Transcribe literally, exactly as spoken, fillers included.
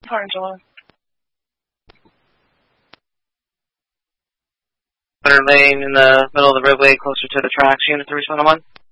Angela. Center lane in the middle of the roadway, closer to the tracks. Unit to respond to one.